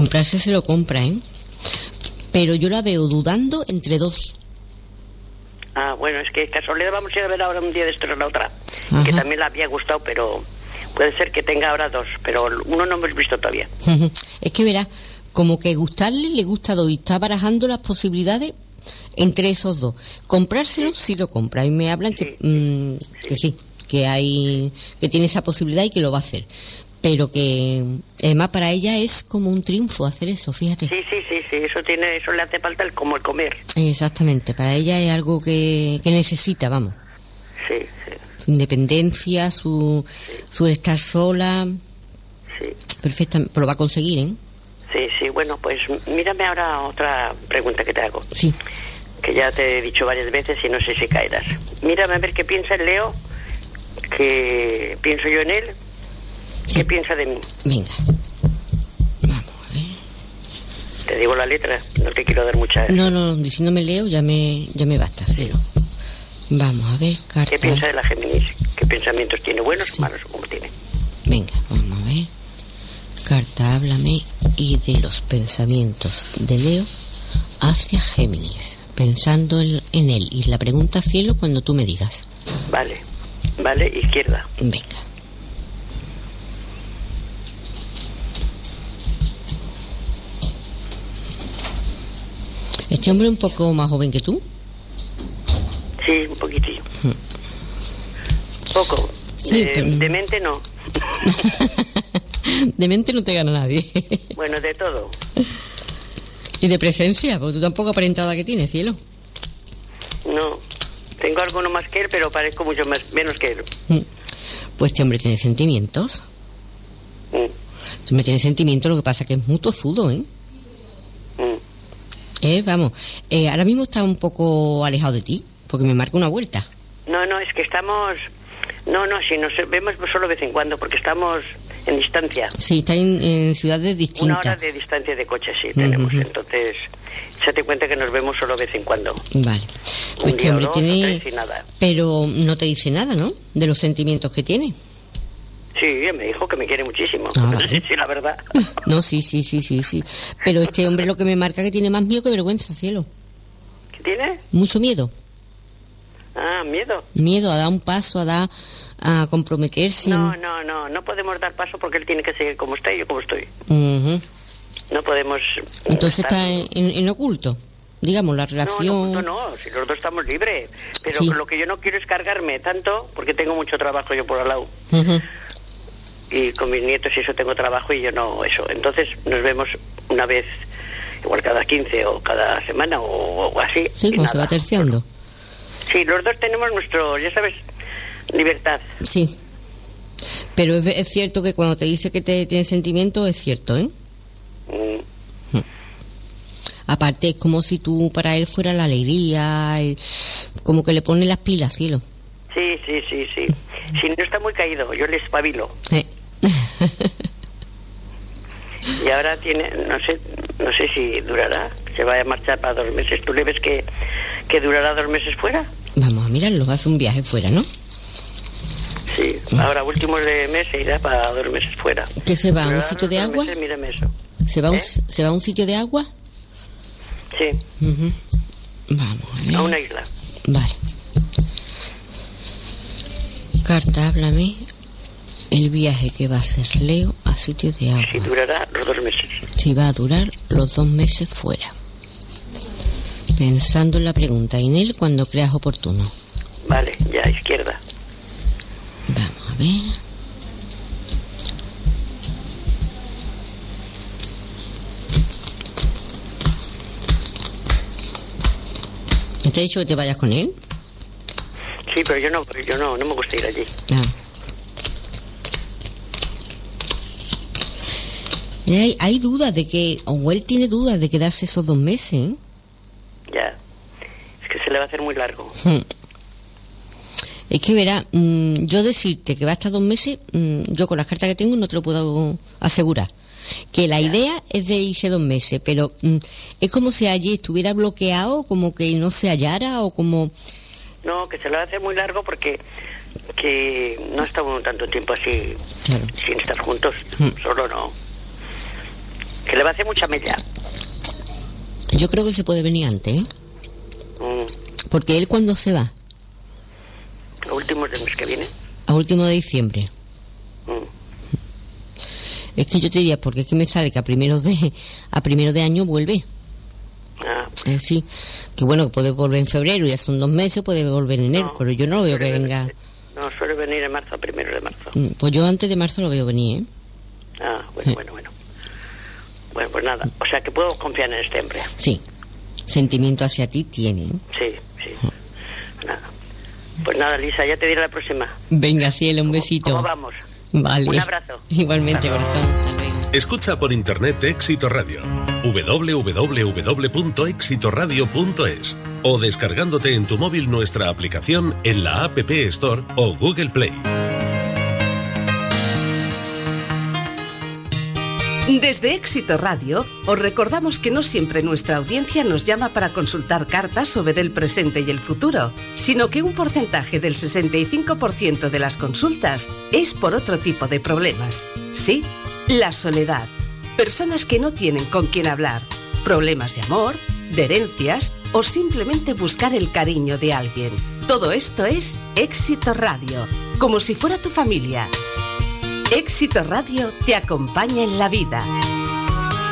Comprarse se lo compra, ¿eh? Pero yo la veo dudando entre dos. Ah, bueno, es que casualidad vamos a ir a ver ahora un día de esto en la otra. Ajá. Que también le había gustado, pero puede ser que tenga ahora dos, pero uno no hemos visto todavía. Es que verá, como que gustarle, le gusta dos y está barajando las posibilidades entre esos dos. Comprárselo sí lo compra y me hablan que sí, que hay, que tiene esa posibilidad y que lo va a hacer. Pero que además para ella es como un triunfo hacer eso, fíjate. Sí, eso le hace falta como el comer. Exactamente, para ella es algo que necesita, vamos. Sí. Su independencia, su estar sola. Sí. Perfectamente, pero lo va a conseguir, ¿eh? Sí, bueno, pues mírame ahora otra pregunta que te hago. Sí. Que ya te he dicho varias veces y no sé si caerás. Mírame a ver qué piensa el Leo, qué pienso yo en él, Sí. qué piensa de mí. Venga. Vamos a ver. Te digo la letra, no te quiero dar mucha... No, diciéndome Leo ya me basta, cero. Vamos a ver, carta. ¿Qué piensa de la Géminis? ¿Qué pensamientos tiene? ¿Buenos Sí. o malos? ¿Cómo tiene? Venga, vamos a ver. Carta, háblame y de los pensamientos de Leo hacia Géminis, pensando en él. Y la pregunta cielo cuando tú me digas. Vale, izquierda. Venga. ¿Este hombre es un poco más joven que tú? Sí, un poquitillo. Poco. Sí, pero... De mente no. De mente no te gana nadie. Bueno, de todo. ¿Y de presencia? Porque tú tampoco aparentada que tienes, cielo. No. Tengo alguno más que él, pero parezco mucho menos que él. Pues este hombre tiene sentimientos. Este hombre tiene sentimientos, lo que pasa que es muy tozudo, ¿eh? Vamos, ahora mismo está un poco alejado de ti, porque me marca una vuelta. No, es que estamos... No, si nos vemos solo de vez en cuando, porque estamos en distancia. Sí, está en ciudades distintas. Una hora de distancia de coche, sí, tenemos. Entonces, échate cuenta que nos vemos solo de vez en cuando. Vale. Pues este hombre tiene... y nada. Pero no te dice nada, ¿no? De los sentimientos que tiene. Sí, me dijo que me quiere muchísimo. Vale. Sí, la verdad. No, sí. Pero este hombre lo que me marca que tiene más miedo que vergüenza, cielo. ¿Qué tiene? Mucho miedo. Ah, miedo. Miedo a dar un paso, a comprometerse. No podemos dar paso porque él tiene que seguir como está y yo como estoy. No podemos... Entonces está en oculto, digamos, la relación... No, si los dos estamos libres. Pero Sí. lo que yo no quiero es cargarme tanto porque tengo mucho trabajo yo por al lado. Y con mis nietos y eso tengo trabajo y yo no eso. Entonces nos vemos una vez, igual cada 15 o cada semana o así. Sí, como se va terciando. Sí, los dos tenemos nuestro, ya sabes, libertad. Sí. Pero es cierto que cuando te dice que te tiene sentimientos, es cierto, ¿eh? Aparte, es como si tú para él fuera la alegría, como que le pone las pilas, cielo. Sí. Si no está muy caído, yo le espabilo. Sí. Y ahora tiene, no sé si durará, se va a marchar para 2 meses. ¿Tú le ves que durará 2 meses fuera? Vamos a mirarlo, hace un viaje fuera, ¿no? Sí, ahora últimos de mes se irá para 2 meses fuera. ¿Que se va a un Durará sitio de 2 agua? meses, mírame eso. ¿Se va a un sitio de agua? Sí, Vamos a ver. a una isla. Vale. Carta, háblame el viaje que va a hacer Leo a sitio de agua. Si durará los 2 meses. Si va a durar los 2 meses fuera. Pensando en la pregunta, y en él cuando creas oportuno. Vale, ya, izquierda. Vamos a ver. ¿Te ha dicho que te vayas con él? Sí, pero yo no me gusta ir allí. Ah. Hay dudas de que, o él tiene dudas de quedarse esos 2 meses, ¿eh? Ya, es que se le va a hacer muy largo. Es que verá, yo decirte que va a estar 2 meses, yo con las cartas que tengo no te lo puedo asegurar. Que la idea es de irse 2 meses, pero es como si allí estuviera bloqueado, como que no se hallara o como... No, que se le va a hacer muy largo porque que no estamos tanto tiempo así, Claro. sin estar juntos, solo no. Que le va a hacer mucha mella. Yo creo que se puede venir antes, ¿eh? Porque él, ¿cuándo se va? Los últimos del mes que viene. A último de diciembre. Es que yo te diría, porque es que me sale que a primero de año vuelve. Es decir, que bueno, que puede volver en febrero, ya son 2 meses, puede volver en enero, pero yo no lo veo que venga. No, suele venir en marzo, primero de marzo. Pues yo antes de marzo lo veo venir, ¿eh? Bueno. Bueno, pues nada, o sea que puedo confiar en este hombre. Sí, sentimiento hacia ti tiene. Sí. Nada. Pues nada, Lisa, ya te diré la próxima. Venga, cielo, un besito. ¿Cómo vamos? Vale. Un abrazo. Igualmente, corazón. Hasta luego. Escucha por internet Éxito Radio, www.exitoradio.es, o descargándote en tu móvil nuestra aplicación en la App Store o Google Play. Desde Éxito Radio, os recordamos que no siempre nuestra audiencia nos llama para consultar cartas o ver el presente y el futuro, sino que un porcentaje del 65% de las consultas es por otro tipo de problemas. Sí, la soledad. Personas que no tienen con quién hablar. Problemas de amor, de herencias o simplemente buscar el cariño de alguien. Todo esto es Éxito Radio, como si fuera tu familia. Éxito Radio te acompaña en la vida.